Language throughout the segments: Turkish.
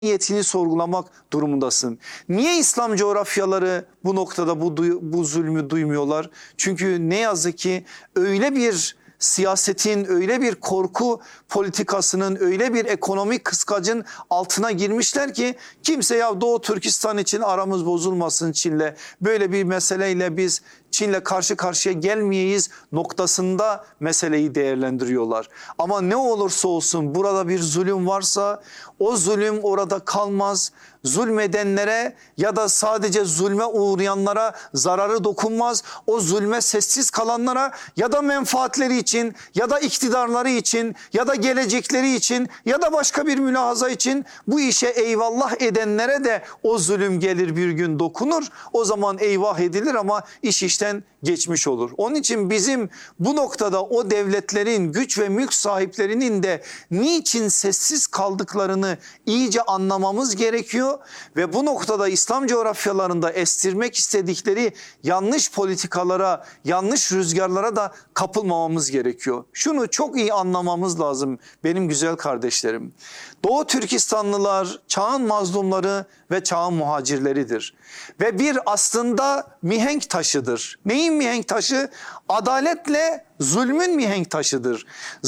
niyetini sorgulamak durumundasın. Niye İslam coğrafyaları bu noktada bu zulmü duymuyorlar? Çünkü ne yazık ki öyle bir siyasetin, öyle bir korku politikasının, öyle bir ekonomik kıskacın altına girmişler ki kimse ya Doğu Türkistan için aramız bozulmasın Çin'le, böyle bir meseleyle biz Çin'le karşı karşıya gelmeyeyiz noktasında meseleyi değerlendiriyorlar. Ama ne olursa olsun burada bir zulüm varsa o zulüm orada kalmaz. Zulmedenlere ya da sadece zulme uğrayanlara zararı dokunmaz. O zulme sessiz kalanlara ya da menfaatleri için ya da iktidarları için ya da gelecekleri için ya da başka bir mülahaza için bu işe eyvallah edenlere de o zulüm gelir bir gün dokunur. O zaman eyvah edilir ama iş işten geçmiş olur. Onun için bizim bu noktada o devletlerin, güç ve mülk sahiplerinin de niçin sessiz kaldıklarını iyice anlamamız gerekiyor. Ve bu noktada İslam coğrafyalarında estirmek istedikleri yanlış politikalara, yanlış rüzgarlara da kapılmamamız gerekiyor. Şunu çok iyi anlamamız lazım benim güzel kardeşlerim. Doğu Türkistanlılar çağın mazlumları ve çağın muhacirleridir. Ve bir aslında mihenk taşıdır. Neyin mihenk taşı? Adaletle zulmün mihenk taşıdır.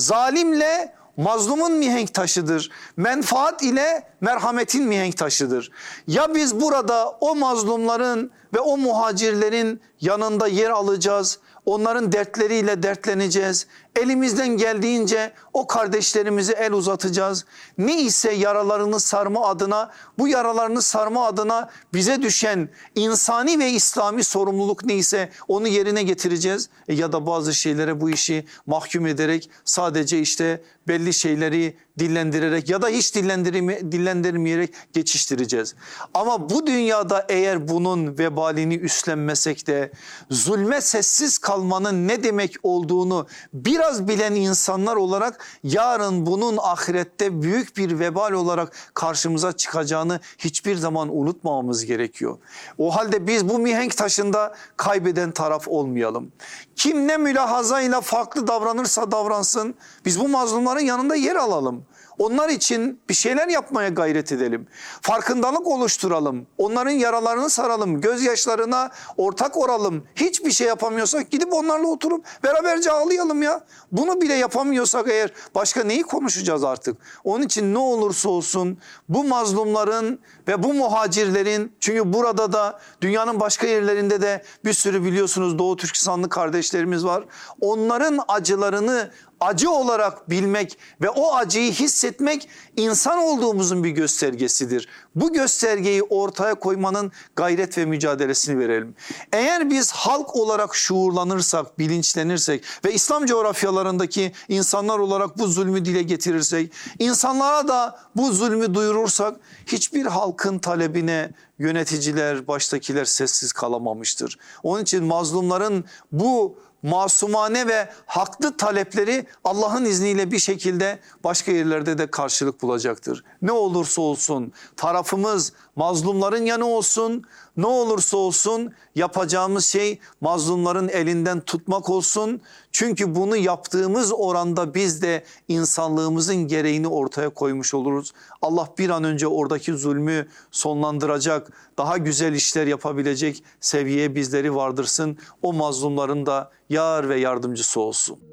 Zalimle mazlumun mihenk taşıdır. Menfaat ile merhametin mihenk taşıdır. Ya biz burada o mazlumların ve o muhacirlerin yanında yer alacağız. Onların dertleriyle dertleneceğiz. Elimizden geldiğince o kardeşlerimize el uzatacağız. Ne ise yaralarını sarma adına, bu yaralarını sarma adına bize düşen insani ve İslami sorumluluk neyse onu yerine getireceğiz. Ya da bazı şeylere bu işi mahkum ederek sadece işte belli şeyleri dillendirerek ya da hiç dillendirmeyerek geçiştireceğiz. Ama bu dünyada eğer bunun vebalini üstlenmesek de zulme sessiz kalmanın ne demek olduğunu biraz bilen insanlar olarak yarın bunun ahirette büyük bir vebal olarak karşımıza çıkacağını hiçbir zaman unutmamamız gerekiyor. O halde biz bu mihenk taşında kaybeden taraf olmayalım. Kim ne mülahazayla farklı davranırsa davransın biz bu mazlumların yanında yer alalım. Onlar için bir şeyler yapmaya gayret edelim. Farkındalık oluşturalım. Onların yaralarını saralım. Gözyaşlarına ortak olalım. Hiçbir şey yapamıyorsak gidip onlarla oturup beraberce ağlayalım ya. Bunu bile yapamıyorsak eğer başka neyi konuşacağız artık? Onun için ne olursa olsun bu mazlumların ve bu muhacirlerin, çünkü burada da dünyanın başka yerlerinde de bir sürü biliyorsunuz Doğu Türkistanlı kardeşlerimiz var. Onların acılarını acı olarak bilmek ve o acıyı hissetmek insan olduğumuzun bir göstergesidir. Bu göstergeyi ortaya koymanın gayret ve mücadelesini verelim. Eğer biz halk olarak şuurlanırsak, bilinçlenirsek ve İslam coğrafyalarındaki insanlar olarak bu zulmü dile getirirsek, insanlara da bu zulmü duyurursak hiçbir halkın talebine yöneticiler, baştakiler sessiz kalamamıştır. Onun için mazlumların bu masumane ve haklı talepleri Allah'ın izniyle bir şekilde başka yerlerde de karşılık bulacaktır. Ne olursa olsun tarafımız mazlumların yanı olsun. Ne olursa olsun yapacağımız şey mazlumların elinden tutmak olsun. Çünkü bunu yaptığımız oranda biz de insanlığımızın gereğini ortaya koymuş oluruz. Allah bir an önce oradaki zulmü sonlandıracak, daha güzel işler yapabilecek seviyeye bizleri vardırsın. O mazlumların da yar ve yardımcısı olsun.